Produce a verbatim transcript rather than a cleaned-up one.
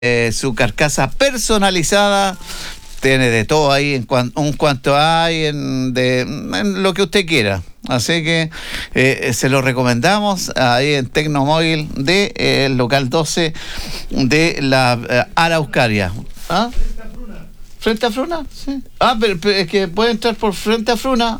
eh, su carcasa personalizada. Tiene de todo ahí, en cuan, un cuanto hay, en, de, en lo que usted quiera. Así que eh, se lo recomendamos ahí en Tecnomóvil de eh, el local doce de la eh, Araucaria. ¿Ah? ¿Frente a Fruna? Sí. Ah, pero, pero es que puede entrar por frente a Fruna.